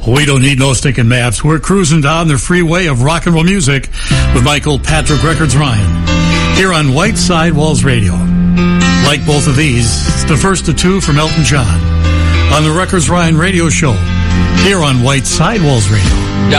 We don't need no stinking maps. We're cruising down the freeway of rock and roll music with Michael Patrick Records Ryan here on White Sidewalls Radio. Like both of these, it's the first of two from Elton John on the Records Ryan Radio Show here on White Sidewalls Radio.